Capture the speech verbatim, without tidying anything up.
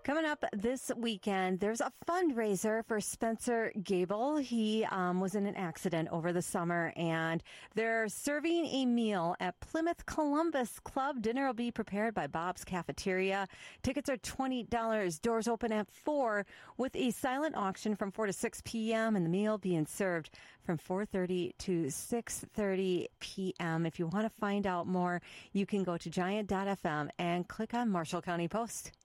Coming up this weekend, there's a fundraiser for Spencer Gable. He um, was in an accident over the summer, and they're serving a meal at Plymouth Columbus Club. Dinner will be prepared by Bob's Cafeteria. Tickets are twenty dollars. Doors open at four, with a silent auction from four to six p.m. and the meal being served from four thirty to six thirty p.m. If you want to find out more, you can go to giant dot f m and click on Marshall County Post.